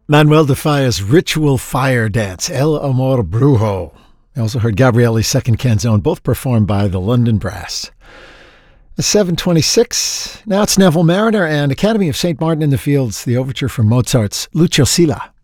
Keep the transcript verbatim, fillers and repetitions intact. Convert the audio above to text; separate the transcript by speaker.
Speaker 1: Manuel de Falla's Ritual Fire Dance, El Amor Brujo. I also heard Gabrielli's Second Canzone, both performed by the London Brass. seven twenty-six. Now it's Neville Mariner and Academy of Saint Martin in the Fields, the overture from Mozart's Lucio Silla.